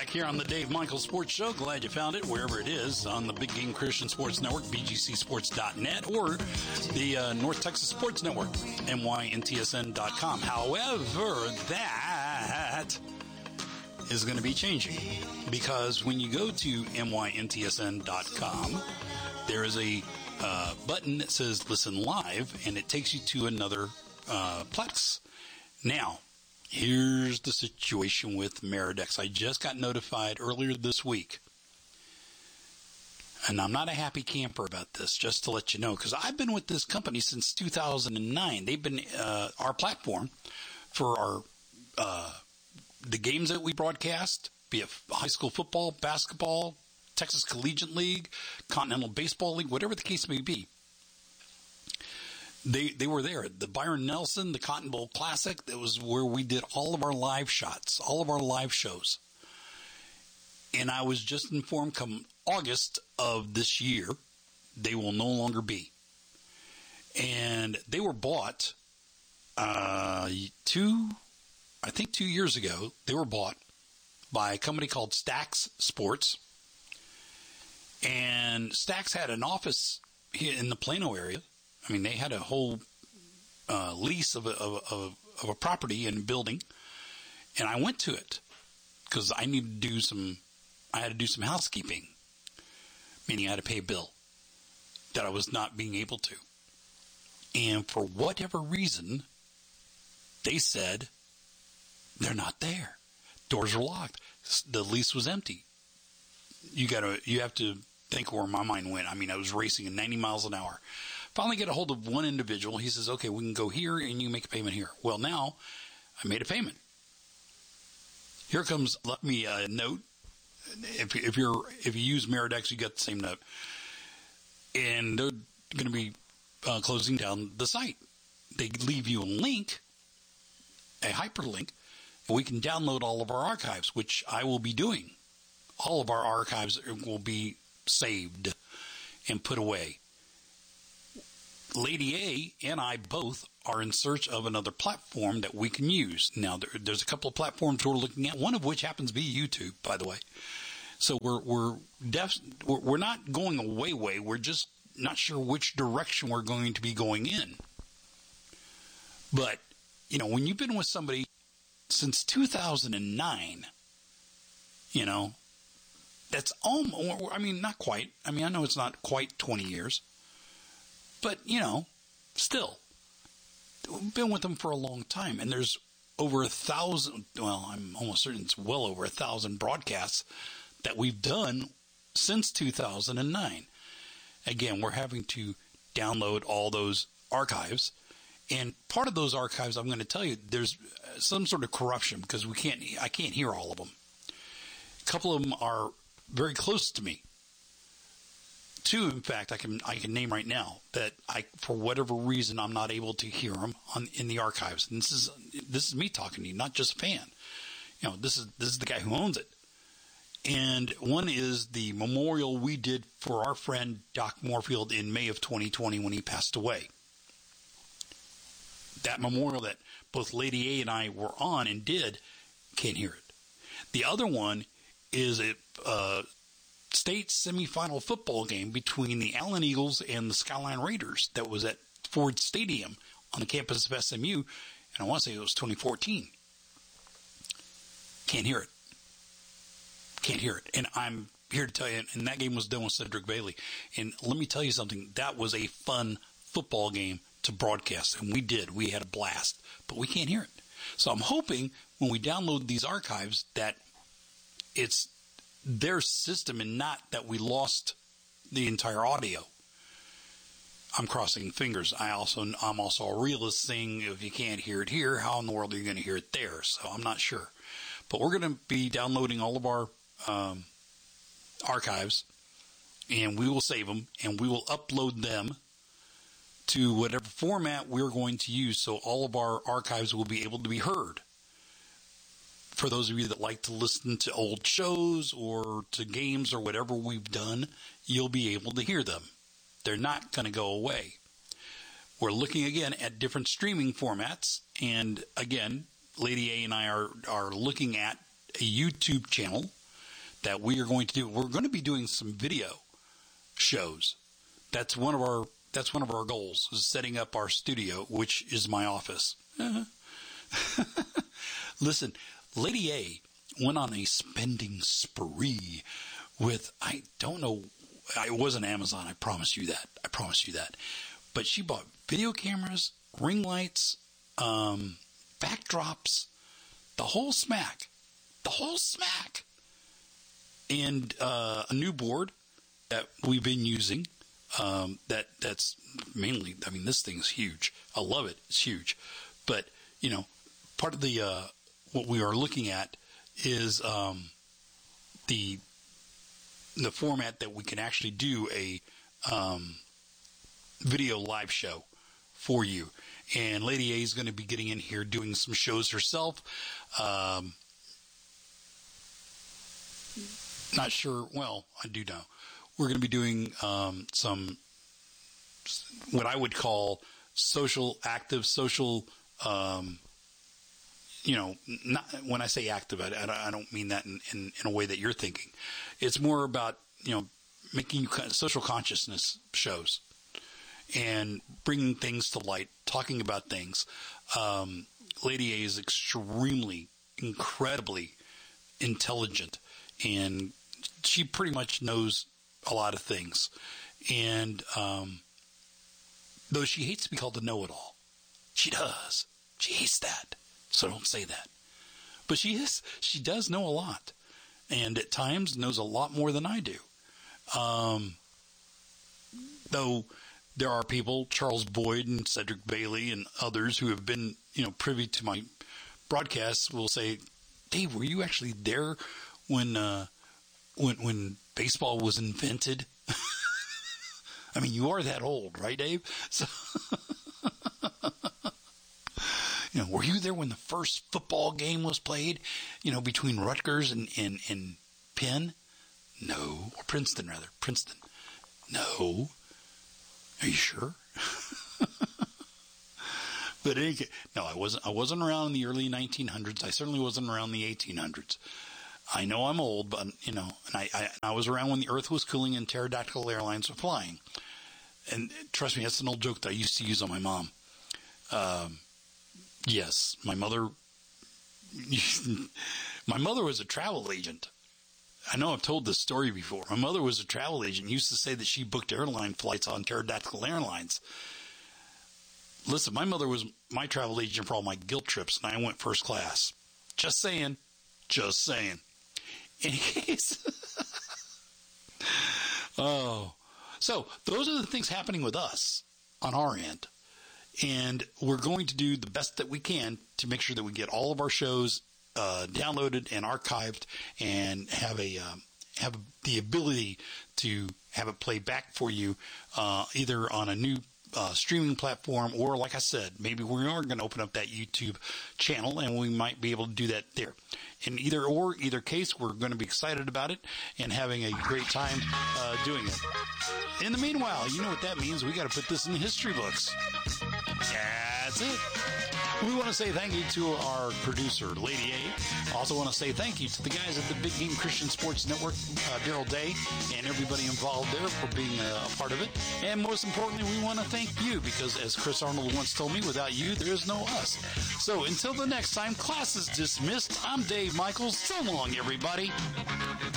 back here on the Dave Michael Sports Show. Glad you found it wherever it is on the Big Game Christian Sports Network, bgcsports.net, or the North Texas Sports Network, myntsn.com. However, that is going to be changing because when you go to myntsn.com, there is a button that says Listen Live, and it takes you to another place. Now, here's the situation with Meridex. I just got notified earlier this week, and I'm not a happy camper about this, just to let you know, because I've been with this company since 2009. They've been our platform for our the games that we broadcast, be it high school football, basketball, Texas Collegiate League, Continental Baseball League, whatever the case may be. They were there. The Byron Nelson, the Cotton Bowl Classic, that was where we did all of our live shots, all of our live shows. And I was just informed come August of this year, they will no longer be. And they were bought 2 years ago. They were bought by a company called Stax Sports. And Stax had an office here in the Plano area. I mean, they had a whole lease of a property and building, and I went to it because I needed to do some housekeeping, meaning I had to pay a bill that I was not being able to. And for whatever reason, they said they're not there. Doors are locked. The lease was empty. You have to think where my mind went. I mean, I was racing at 90 miles an hour. Finally get a hold of one individual. He says, okay, we can go here and you make a payment here. Well, now I made a payment. Here comes, let me note. If you use Meridex, you get the same note. And they're going to be closing down the site. They leave you a link, a hyperlink, and we can download all of our archives, which I will be doing. All of our archives will be saved and put away. Lady A and I both are in search of another platform that we can use. Now, there's a couple of platforms we're looking at, one of which happens to be YouTube, by the way. So we're not going away. We're just not sure which direction we're going to be going in. But, when you've been with somebody since 2009, that's almost, not quite. I know it's not quite 20 years. But, still, we've been with them for a long time. And there's over 1,000, well, I'm almost certain it's well over 1,000 broadcasts that we've done since 2009. Again, we're having to download all those archives. And part of those archives, I'm going to tell you, there's some sort of corruption because I can't hear all of them. A couple of them are very close to me. 2, in fact, I can name right now that for whatever reason, I'm not able to hear them in the archives. And this is me talking to you, not just a fan. This is the guy who owns it. And one is the memorial we did for our friend Doc Moorfield in May of 2020 when he passed away. That memorial that both Lady A and I were on and did, can't hear it. The other one is a state semifinal football game between the Allen Eagles and the Skyline Raiders that was at Ford Stadium on the campus of SMU, and I want to say it was 2014. Can't hear it. And I'm here to tell you, and that game was done with Cedric Bailey. And let me tell you something, that was a fun football game to broadcast, and we had a blast, but we can't hear it. So I'm hoping when we download these archives that it's their system and not that we lost the entire audio. I'm crossing fingers. I'm also a realist, saying if you can't hear it here, how in the world are you going to hear it there? So I'm not sure. But we're going to be downloading all of our archives, and we will save them, and we will upload them to whatever format we're going to use, so all of our archives will be able to be heard. For those of you that like to listen to old shows or to games or whatever we've done, you'll be able to hear them. They're not going to go away. We're looking again at different streaming formats, and again, Lady A and I are looking at a YouTube channel that we are going to do. We're going to be doing some video shows. That's one of our goals, is setting up our studio, which is my office. Listen, Lady A went on a spending spree with, I don't know, it wasn't Amazon, I promise you that. But she bought video cameras, ring lights, backdrops, the whole smack. And a new board that we've been using. That's mainly, I mean, this thing's huge. I love it. It's huge. But, part of the, what we are looking at is, the format that we can actually do a, video live show for you. And Lady A is going to be getting in here doing some shows herself. Not sure. Well, I do know. We're going to be doing some, what I would call active social, not when I say active, I don't mean that in a way that you're thinking. It's more about, making social consciousness shows and bringing things to light, talking about things. Lady A is incredibly intelligent, and she pretty much knows a lot of things. And though she hates to be called the know-it-all, she does. She hates that. So don't say that. But she does know a lot, and at times knows a lot more than I do. Though there are people, Charles Boyd and Cedric Bailey and others who have been, privy to my broadcasts, will say, Dave, were you actually there when baseball was invented? I mean, you are that old, right, Dave? So, were you there when the first football game was played, between Rutgers and Penn? No. Or Princeton, rather. Princeton. No. Are you sure? But no, I wasn't around in the early 1900s. I certainly wasn't around the 1800s. I know I'm old, but, and I was around when the earth was cooling and pterodactyl airlines were flying. And trust me, that's an old joke that I used to use on my mom. Yes, my mother was a travel agent. I know I've told this story before. My mother was a travel agent, used to say that she booked airline flights on pterodactyl airlines. Listen, my mother was my travel agent for all my guilt trips, and I went first class. Just saying. In case. Oh. So, those are the things happening with us on our end. And we're going to do the best that we can to make sure that we get all of our shows downloaded and archived, and have the ability to have it play back for you, either on a new streaming platform, or, like I said, maybe we are going to open up that YouTube channel, and we might be able to do that there. In either case, we're going to be excited about it and having a great time doing it. In the meanwhile, you know what that means. We got to put this in the history books. That's it. We want to say thank you to our producer, Lady A. Also want to say thank you to the guys at the Big Game Christian Sports Network, Daryl Day, and everybody involved there for being a part of it. And most importantly, we want to thank you, because as Chris Arnold once told me, without you, there is no us. So until the next time, class is dismissed. I'm Dave Michaels. So long, everybody.